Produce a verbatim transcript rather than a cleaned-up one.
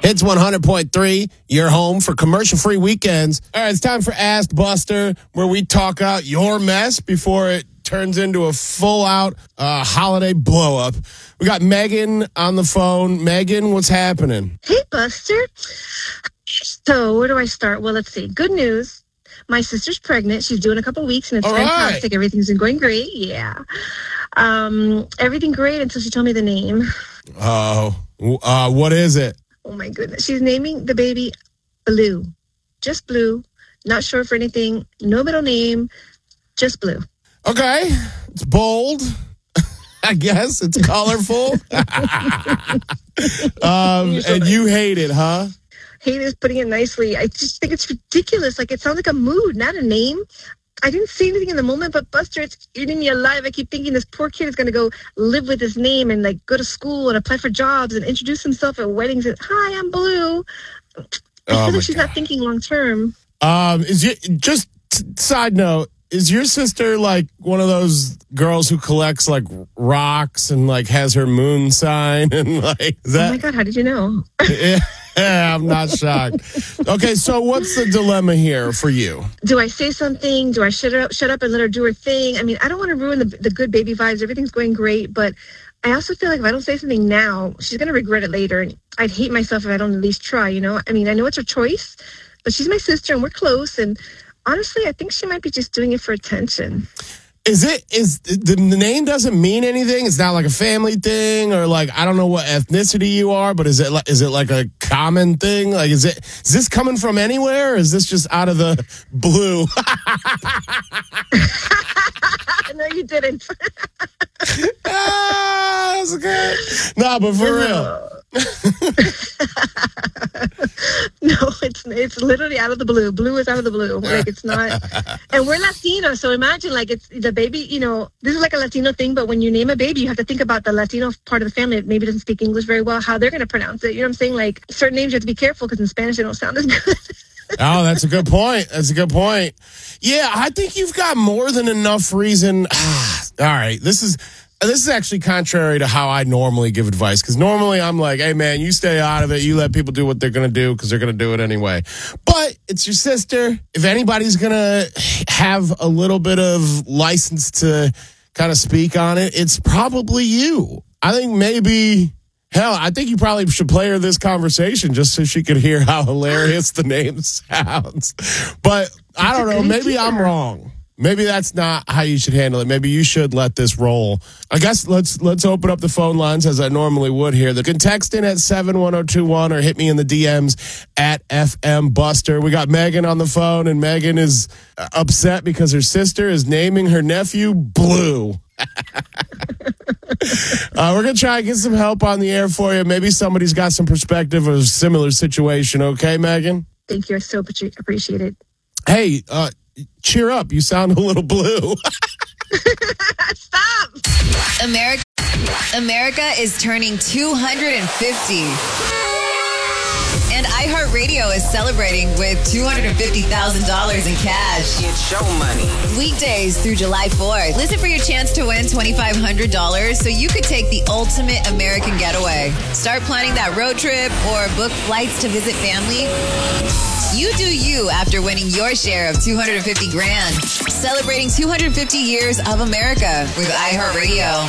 Hits one hundred point three, your home for commercial-free weekends. All right, it's time for Ask Buster, where we talk out your mess before it turns into a full-out uh, holiday blow-up. We got Megan on the phone. Megan, what's happening? Hey, Buster. So where do I start? Well, let's see. Good news. My sister's pregnant. She's due in a couple of weeks, and it's All fantastic. right. Everything's been going great. Yeah. Um, everything great until she told me the name. Oh, uh, what is it? Oh, my goodness. She's naming the baby Blue. Just Blue. Not sure for anything. No middle name. Just Blue. Okay. It's bold. I guess. It's colorful. um, and you hate it, huh? Hate is putting it nicely. I just think it's ridiculous. Like, it sounds like a mood, not a name. I didn't see anything in the moment, but Buster, it's eating me alive. I keep thinking this poor kid is going to go live with his name and like go to school and apply for jobs and introduce himself at weddings. And, hi, I'm Blue. I feel Oh, like she's God. not thinking long term. Um, is you just t- side note? Is your sister like one of those girls who collects like rocks and like has her moon sign and like is Oh my that? God, how did you know? Yeah, I'm not shocked. Okay, so what's the dilemma here for you? Do I say something? Do I shut her up, shut up and let her do her thing? I mean, I don't want to ruin the, the good baby vibes. Everything's going great, but I also feel like if I don't say something now, she's going to regret it later. And I'd hate myself if I don't at least try, you know? I mean, I know it's her choice, but she's my sister and we're close. And honestly, I think she might be just doing it for attention. Is it is the, the name doesn't mean anything? It's not like a family thing or like I don't know what ethnicity you are, but is it like is it like a common thing? Like is it is this coming from anywhere? Or is this just out of the blue? No, you didn't. Ah, that's good. No, but for real. No, it's it's literally out of the blue. Blue is out of the blue. Like it's not. And we're Latino, so imagine like it's the baby. You know, this is like a Latino thing. But when you name a baby, you have to think about the Latino part of the family that maybe doesn't speak English very well. How they're going to pronounce it. You know what I'm saying? Like certain names you have to be careful because in Spanish they don't sound as good. Oh, that's a good point. That's a good point. Yeah, I think you've got more than enough reason. All right, this is this is actually contrary to how I normally give advice because normally I'm like, hey, man, you stay out of it. You let people do what they're going to do because they're going to do it anyway. But it's your sister. If anybody's going to have a little bit of license to kind of speak on it, it's probably you. I think maybe... Hell, I think you probably should play her this conversation just so she could hear how hilarious the name sounds. But I don't know. Maybe I'm wrong. Maybe that's not how you should handle it. Maybe you should let this roll. I guess let's let's open up the phone lines as I normally would here. You can text in at seven one zero two one or hit me in the D Ms at F M Buster. We got Megan on the phone, and Megan is upset because her sister is naming her nephew Blue. Uh, we're going to try and get some help on the air for you. Maybe somebody's got some perspective of a similar situation. Okay, Megan? Thank you. I so appreciate it. Hey, uh, cheer up. You sound a little blue. Stop. America, America is turning two hundred fifty. And iHeartRadio is celebrating with two hundred fifty thousand dollars in cash. It's show money. Weekdays through July fourth. Listen for your chance to win two thousand five hundred dollars so you could take the ultimate American getaway. Start planning that road trip or book flights to visit family. You do you after winning your share of two hundred fifty grand. Celebrating two hundred fifty years of America with iHeartRadio.